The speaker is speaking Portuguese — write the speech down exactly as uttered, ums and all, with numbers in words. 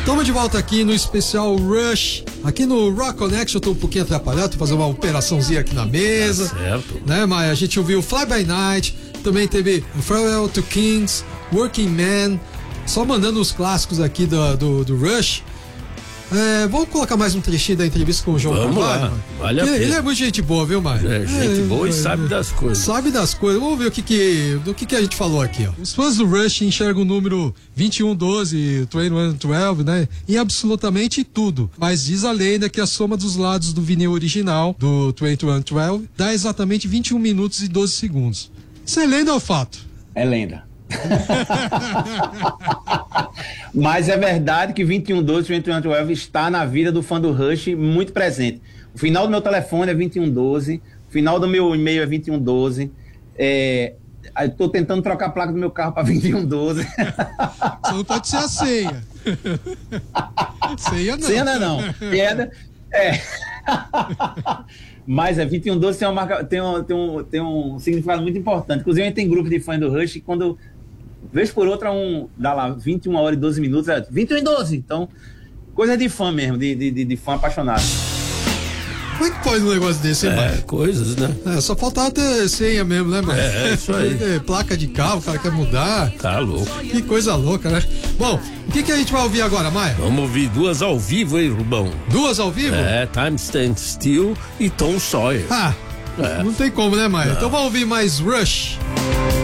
Estamos de volta aqui no especial Rush, aqui no Rock Connection. Eu tô um pouquinho atrapalhado, tô fazendo uma operaçãozinha aqui na mesa. Tá certo. Né, Maia? A gente ouviu Fly By Night, também teve Farewell to Kings, Working Man, só mandando os clássicos aqui do, do, do Rush. É, vamos colocar mais um trechinho da entrevista com o João Vamos Carvalho? lá, vale a ele, pena. ele é muito gente boa, viu, Maia? É, gente é, boa e é, sabe das coisas. Sabe das coisas. Vamos ver o que que, do que que a gente falou aqui, ó. Os fãs do Rush enxergam o número vinte e um doze, vinte e um doze, né, em absolutamente tudo. Mas diz a lenda que a soma dos lados do vinil original, do vinte e um doze, dá exatamente vinte e um minutos e doze segundos. Isso é lenda ou fato? É lenda. Mas é verdade que vinte e um doze, vinte e um doze está na vida do fã do Rush muito presente. O final do meu telefone é vinte e um doze, o final do meu e-mail é vinte e um doze. É, eu tô tentando trocar a placa do meu carro para vinte e um doze. Só não pode ser a senha. Senha não. Senha não, não. É. é. Mas é vinte e um doze tem uma marca, tem um, tem um, tem um significado muito importante. Inclusive, a gente tem grupo de fãs do Rush e quando vez por outra um dá lá vinte e uma horas e doze minutos, é vinte e um e doze. Então, coisa de fã mesmo, de, de, de fã apaixonado. Como é que pode um negócio desse, hein, É, Maia? coisas, né? É, só faltava ter senha mesmo, né, mano? É, é isso aí. Placa de carro, o cara quer mudar. Tá louco. Que coisa louca, né? Bom, o que, que a gente vai ouvir agora, Maia? Vamos ouvir duas ao vivo, hein, Rubão? Duas ao vivo? É, Time Stand Still e Tom Sawyer. Ah, É. não tem como, né, Maia? Então vamos ouvir mais Rush.